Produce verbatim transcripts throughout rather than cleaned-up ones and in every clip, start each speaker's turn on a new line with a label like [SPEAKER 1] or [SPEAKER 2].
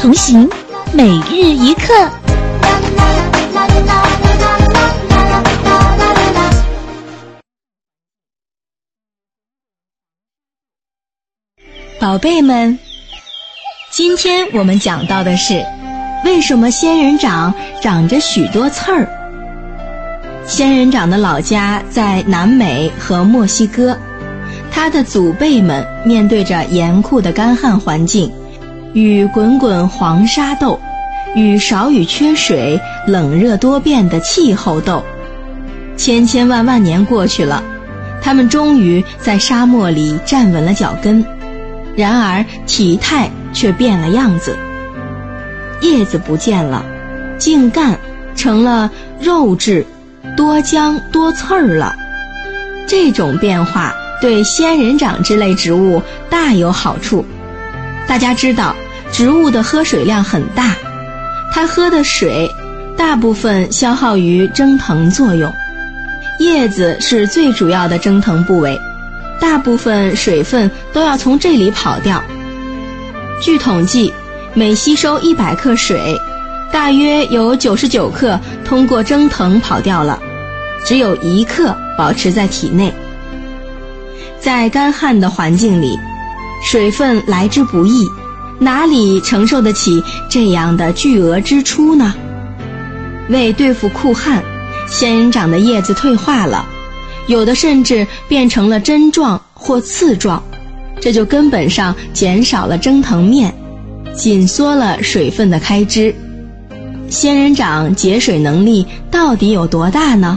[SPEAKER 1] 同行，每日一课。宝贝们，今天我们讲到的是为什么仙人掌长着许多刺儿。仙人掌的老家在南美和墨西哥，他的祖辈们面对着严酷的干旱环境，与滚滚黄沙斗，与少雨缺水、冷热多变的气候斗。千千万万年过去了，他们终于在沙漠里站稳了脚跟，然而体态却变了样子。叶子不见了，茎干成了肉质多浆多刺儿了。这种变化对仙人掌之类植物大有好处。大家知道，植物的喝水量很大，它喝的水大部分消耗于蒸腾作用。叶子是最主要的蒸腾部位，大部分水分都要从这里跑掉。据统计，每吸收一百克水，大约有九十九克通过蒸腾跑掉了，只有一克保持在体内。在干旱的环境里，水分来之不易，哪里承受得起这样的巨额支出呢？为对付酷旱，仙人掌的叶子退化了，有的甚至变成了针状或刺状，这就根本上减少了蒸腾面，紧缩了水分的开支。仙人掌节水能力到底有多大呢？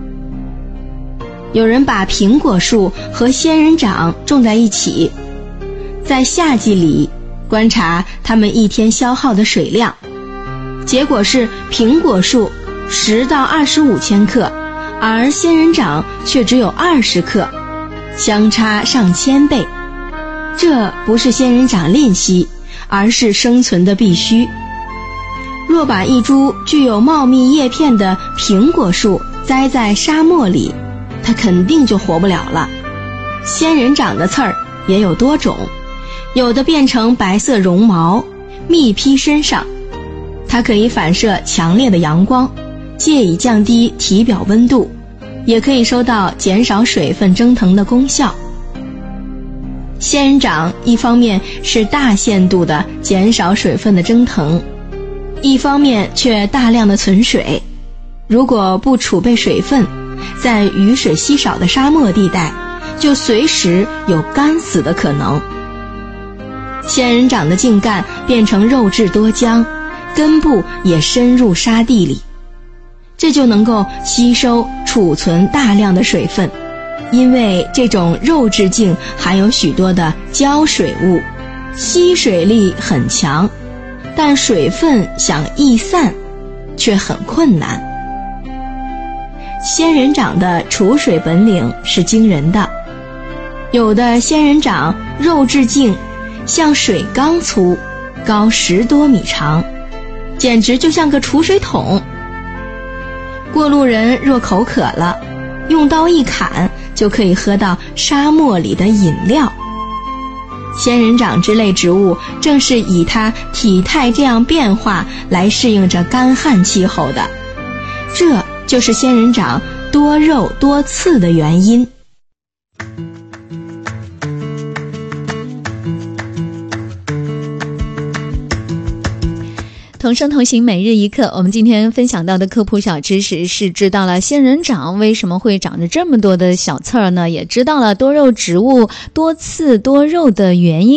[SPEAKER 1] 有人把苹果树和仙人掌种在一起，在夏季里观察它们一天消耗的水量，结果是苹果树十到二十五千克，而仙人掌却只有二十克，相差上千倍。这不是仙人掌吝惜，而是生存的必须。若把一株具有茂密叶片的苹果树栽在沙漠里，它肯定就活不了了。仙人掌的刺儿也有多种，有的变成白色绒毛，密披身上，它可以反射强烈的阳光，借以降低体表温度，也可以收到减少水分蒸腾的功效。仙人掌一方面是大限度地减少水分的蒸腾，一方面却大量的存水。如果不储备水分，在雨水稀少的沙漠地带，就随时有干死的可能。仙人掌的茎干变成肉质多浆，根部也深入沙地里，这就能够吸收储存大量的水分。因为这种肉质茎含有许多的胶水物，吸水力很强，但水分想逸散却很困难。仙人掌的储水本领是惊人的，有的仙人掌肉质茎像水缸粗，高十多米长，简直就像个储水桶。过路人若口渴了，用刀一砍就可以喝到沙漠里的饮料。仙人掌之类植物正是以它体态这样变化来适应着干旱气候的，这就是仙人掌多肉多刺的原因。
[SPEAKER 2] 同声同行每日一课，我们今天分享到的科普小知识是知道了仙人掌为什么会长着这么多的小刺儿呢，也知道了多肉植物多刺多肉的原因。